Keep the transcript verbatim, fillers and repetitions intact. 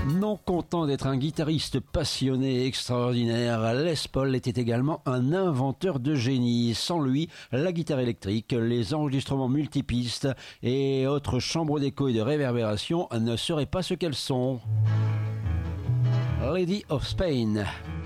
Non content d'être un guitariste passionné et extraordinaire, Les Paul était également un inventeur de génie. Sans lui, la guitare électrique, les enregistrements multipistes et autres chambres d'écho et de réverbération ne seraient pas ce qu'elles sont. Lady of Spain.